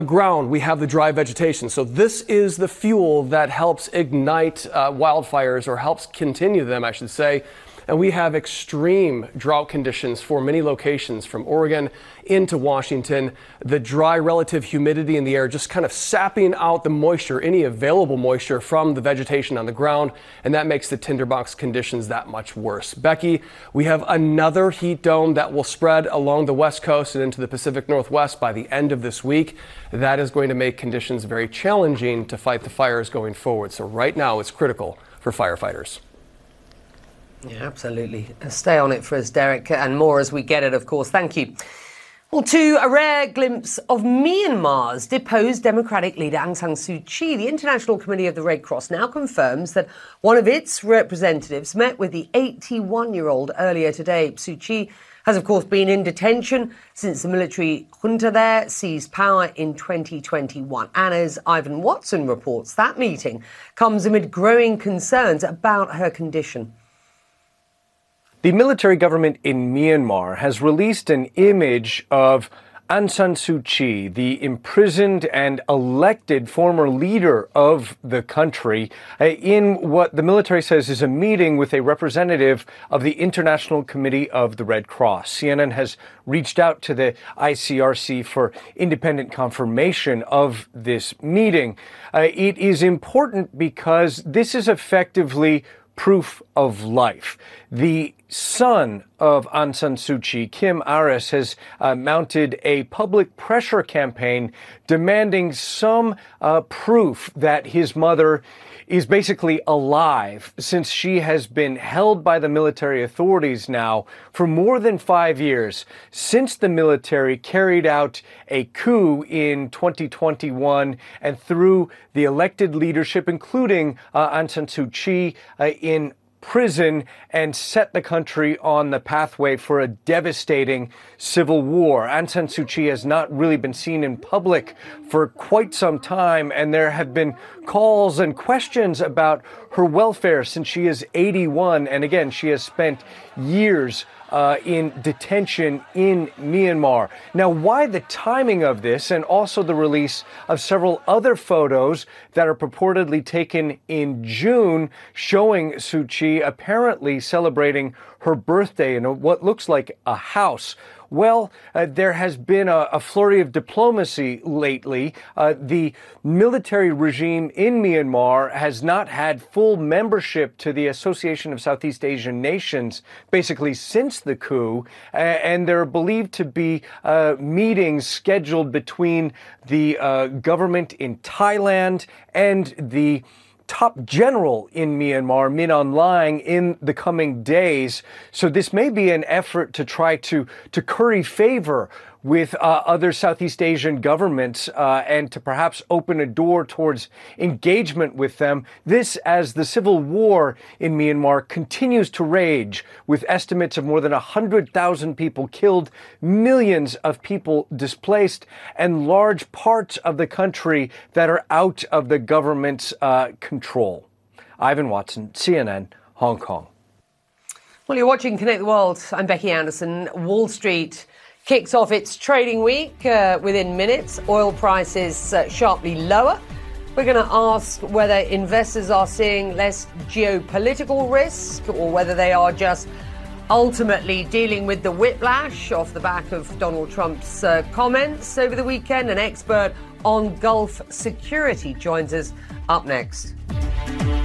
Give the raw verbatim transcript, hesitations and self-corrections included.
Ground, we have the dry vegetation. So this is the fuel that helps ignite uh, wildfires, or helps continue them, I should say. And we have extreme drought conditions for many locations from Oregon into Washington. The dry relative humidity in the air just kind of sapping out the moisture, any available moisture from the vegetation on the ground. And that makes the tinderbox conditions that much worse. Becky, we have another heat dome that will spread along the West Coast and into the Pacific Northwest by the end of this week. That is going to make conditions very challenging to fight the fires going forward. So right now it's critical for firefighters. Yeah, absolutely. Stay on it for us, Derek, and more as we get it, of course. Thank you. Well, to a rare glimpse of Myanmar's deposed democratic leader Aung San Suu Kyi, the International Committee of the Red Cross now confirms that one of its representatives met with the eighty-one-year-old earlier today. Suu Kyi has, of course, been in detention since the military junta there seized power in twenty twenty-one. And as Ivan Watson reports, that meeting comes amid growing concerns about her condition. The military government in Myanmar has released an image of Aung San Suu Kyi, the imprisoned and elected former leader of the country, in what the military says is a meeting with a representative of the International Committee of the Red Cross. C N N has reached out to the I C R C for independent confirmation of this meeting. Uh, it is important because this is effectively proof of life. The son of Aung San Suu Kyi, Kim Aris, has uh, mounted a public pressure campaign demanding some uh, proof that his mother is basically alive, since she has been held by the military authorities now for more than five years, since the military carried out a coup in twenty twenty-one and threw the elected leadership, including uh, Aung San Suu Kyi, uh, in prison and set the country on the pathway for a devastating civil war. Aung San Suu Kyi has not really been seen in public for quite some time, and there have been calls and questions about her welfare since she is eighty-one. And again, she has spent years Uh, in detention in Myanmar. Now, why the timing of this, and also the release of several other photos that are purportedly taken in June showing Suu Kyi apparently celebrating her birthday in a, what looks like a house? Well, uh, there has been a, a flurry of diplomacy lately. Uh, the military regime in Myanmar has not had full membership to the Association of Southeast Asian Nations, basically since the coup, uh, and there are believed to be uh, meetings scheduled between the uh, government in Thailand and the top general in Myanmar, Min Aung Hlaing, in the coming days. So this may be an effort to try to, to curry favor with uh, other Southeast Asian governments uh, and to perhaps open a door towards engagement with them. This as the civil war in Myanmar continues to rage, with estimates of more than one hundred thousand people killed, millions of people displaced, and large parts of the country that are out of the government's uh, control. Ivan Watson, C N N, Hong Kong. Well, you're watching Connect the World. I'm Becky Anderson. Wall Street kicks off its trading week uh, within minutes. Oil prices uh, sharply lower. We're going to ask whether investors are seeing less geopolitical risk, or whether they are just ultimately dealing with the whiplash off the back of Donald Trump's uh, comments over the weekend. An expert on Gulf security joins us up next.